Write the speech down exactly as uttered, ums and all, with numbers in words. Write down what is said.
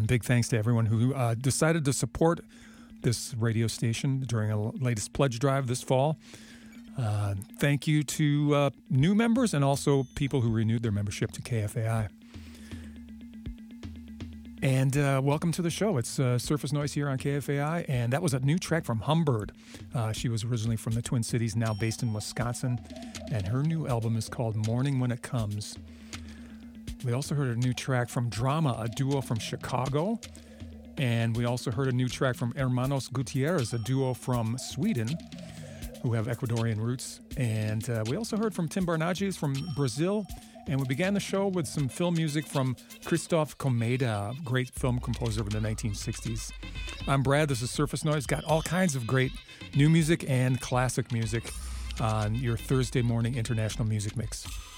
And big thanks to everyone who uh, decided to support this radio station during a latest pledge drive this fall. Uh, thank you to uh, new members and also people who renewed their membership to K F A I. And uh, welcome to the show. It's uh, Surface Noise here on K F A I, and that was a new track from Humbird. Uh, she was originally from the Twin Cities, now based in Wisconsin, and her new album is called Morning When It Comes. We also heard a new track from Drama, a duo from Chicago, and we also heard a new track from Hermanos Gutierrez, a duo from Sweden, who have Ecuadorian roots. And uh, we also heard from Tim Barnaghes from Brazil. And we began the show with some film music from Christoph Komeda, a great film composer of the nineteen sixties. I'm Brad. This is Surface Noise. Got all kinds of great new music and classic music on your Thursday morning international music mix.